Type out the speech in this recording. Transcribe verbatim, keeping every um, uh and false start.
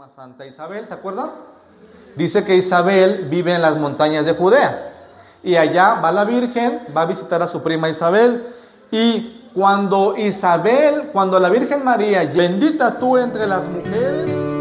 llama Santa Isabel, ¿se acuerdan? Dice que Isabel vive en las montañas de Judea. Y allá va la Virgen, va a visitar a su prima Isabel. Y cuando Isabel, cuando la Virgen María, bendita tú entre las mujeres,